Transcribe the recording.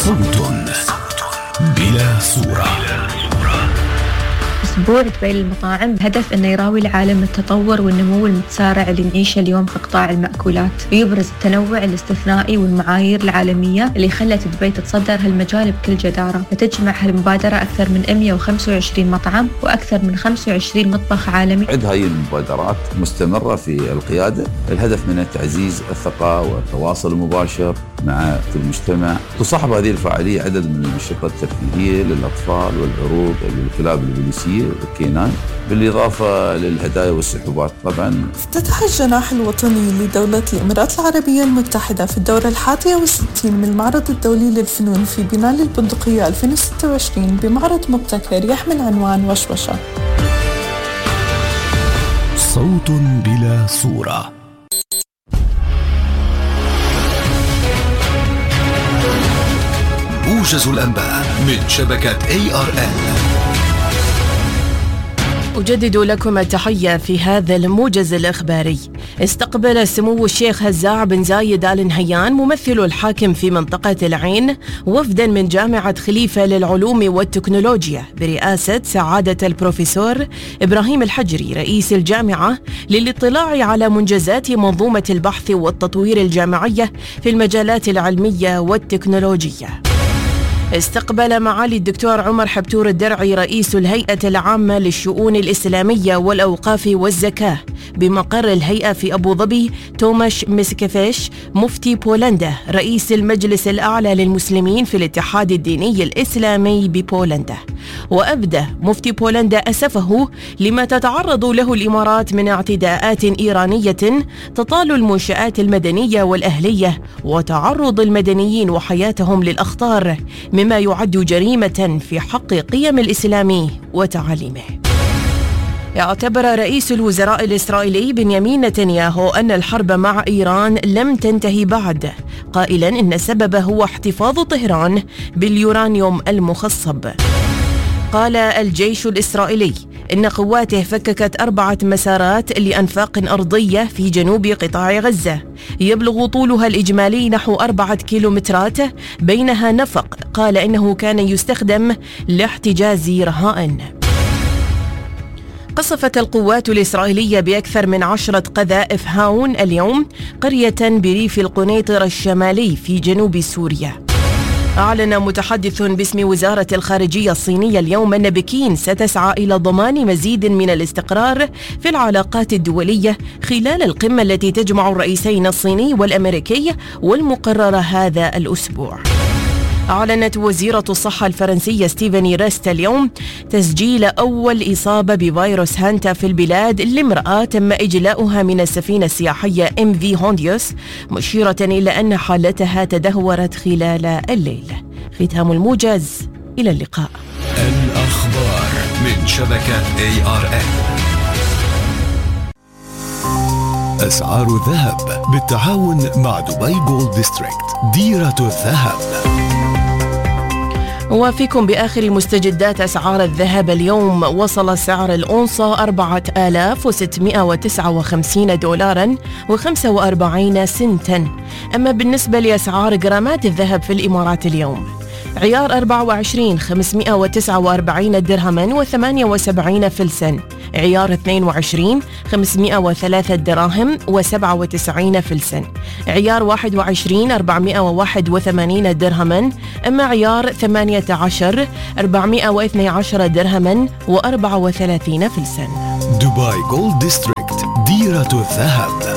صوت بلا صورة. أسبوع دبي للمطاعم بهدف أنه يراوي العالم التطور والنمو المتسارع اللي نعيشه اليوم في قطاع المأكولات، ويبرز التنوع الاستثنائي والمعايير العالمية اللي خلت دبي تتصدر هالمجال بكل جدارة. فتجمع هالمبادرة أكثر من 125 مطعم وأكثر من 25 مطبخ عالمي. عد هاي المبادرات مستمرة في القيادة، الهدف منها تعزيز الثقة والتواصل المباشر مع المجتمع. تصاحب هذه الفعالية عدد من الأنشطة الترفيهية للأطفال والعروض للكلاب البوليسية والكينان، بالإضافة للهدايا والسحوبات. طبعا افتتح الجناح الوطني لدولة الإمارات العربية المتحدة في الدورة 61 من المعرض الدولي للفنون في بناء البندقية 2026 بمعرض مبتكر يحمل عنوان وشوشة. صوت بلا صورة. موجز الأنباء من شبكة ARN. أجدد لكم التحية في هذا الموجز الإخباري. استقبل سمو الشيخ هزاع بن زايد آل نهيان ممثل الحاكم في منطقة العين وفدا من جامعة خليفة للعلوم والتكنولوجيا برئاسة سعادة البروفيسور إبراهيم الحجري رئيس الجامعة للاطلاع على منجزات منظومة البحث والتطوير الجامعية في المجالات العلمية والتكنولوجية. استقبل معالي الدكتور عمر حبتور الدرعي رئيس الهيئة العامة للشؤون الإسلامية والأوقاف والزكاة بمقر الهيئة في أبو ظبي توماش مسكفيش مفتي بولندا رئيس المجلس الأعلى للمسلمين في الاتحاد الديني الإسلامي ببولندا. وأبدى مفتي بولندا أسفه لما تتعرض له الإمارات من اعتداءات إيرانية تطال المنشآت المدنية والأهلية وتعرض المدنيين وحياتهم للأخطار، مما يعد جريمة في حق قيم الإسلام وتعاليمه. اعتبر رئيس الوزراء الإسرائيلي بنيامين نتنياهو أن الحرب مع إيران لم تنتهي بعد، قائلا إن السبب هو احتفاظ طهران باليورانيوم المخصب. قال الجيش الإسرائيلي إن قواته فككت 4 مسارات لأنفاق أرضية في جنوب قطاع غزة يبلغ طولها الإجمالي نحو 4 كيلومترات، بينها نفق قال إنه كان يستخدم لاحتجاز رهائن. قصفت القوات الإسرائيلية بأكثر من 10 قذائف هاون اليوم قرية بريف القنيطرة الشمالي في جنوب سوريا. أعلن متحدث باسم وزارة الخارجية الصينية اليوم أن بكين ستسعى إلى ضمان مزيد من الاستقرار في العلاقات الدولية خلال القمة التي تجمع الرئيسين الصيني والأمريكي والمقررة هذا الأسبوع. أعلنت وزيرة الصحة الفرنسية ستيفاني ريست اليوم تسجيل أول إصابة بفيروس هانتا في البلاد لامرأة تم إجلاؤها من السفينة السياحية MV هونديوس، مشيرة إلى أن حالتها تدهورت خلال الليل. ختام الموجز، إلى اللقاء. الأخبار من شبكة ARN. أسعار الذهب بالتعاون مع دبي جولد ديستريكت ديرة الذهب. وفيكم بآخر مستجدات أسعار الذهب اليوم. وصل سعر الأونصة 4659 دولارا و45 سنتا. أما بالنسبة لأسعار جرامات الذهب في الإمارات اليوم، عيار 24 549 درهما و78 فلسا، عيار 22 503 دراهم و97 فلسا، عيار 21 481 درهما. أما عيار 18 412 درهما و34 فلسا. دبي جولد ديستريكت ديرة الذهب.